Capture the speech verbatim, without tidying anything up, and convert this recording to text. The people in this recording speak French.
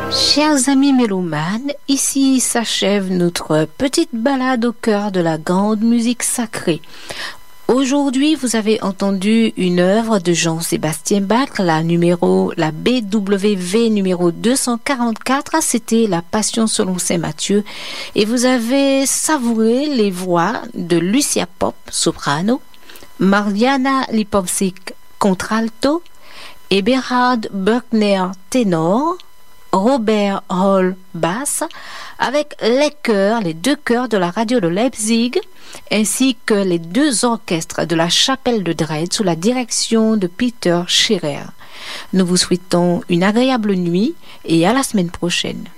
Chers amis mélomanes, ici s'achève notre petite balade au cœur de la grande musique sacrée. Aujourd'hui, vous avez entendu une œuvre de Jean-Sébastien Bach, la numéro, la B W V numéro deux cent quarante-quatre, c'était la Passion selon Saint Matthieu, et vous avez savouré les voix de Lucia Pop, soprano, Mariana Lipovsik, contralto, Eberhard Bergner, ténor, Robert Hall, basse, avec les chœurs, les deux chœurs de la radio de Leipzig, ainsi que les deux orchestres de la chapelle de Dresde sous la direction de Peter Scherer. Nous vous souhaitons une agréable nuit et à la semaine prochaine.